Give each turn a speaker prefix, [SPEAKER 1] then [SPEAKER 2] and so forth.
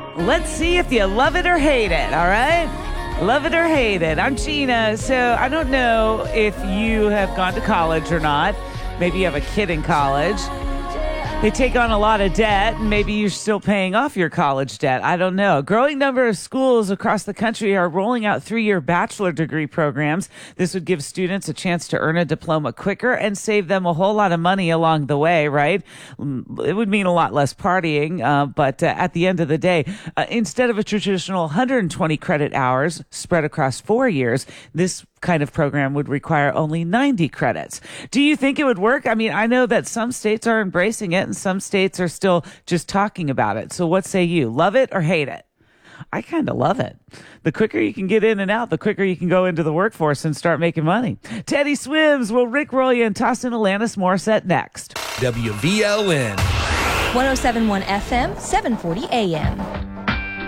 [SPEAKER 1] Let's see if you love it or hate it, all right? Love it or hate it. I'm Gina. So I don't know if you have gone to college or not. Maybe you have a kid in college. They take on a lot of debt, and maybe you're still paying off your college debt. I don't know. A growing number of schools across the country are rolling out 3-year bachelor degree programs. This would give students a chance to earn a diploma quicker and save them a whole lot of money along the way, right? It would mean a lot less partying, but at the end of the day, instead of a traditional 120 credit hours spread across 4 years, this kind of program would require only 90 credits. Do you think it would work? I mean, I know that some states are embracing it and some states are still just talking about it. So what say you? Love it or hate it? I kind of love it. The quicker you can get in and out, the quicker you can go into the workforce and start making money. Teddy Swims will rickroll you and toss in Alanis Morissette next.
[SPEAKER 2] WVLN
[SPEAKER 3] 107.1 FM, 740 AM.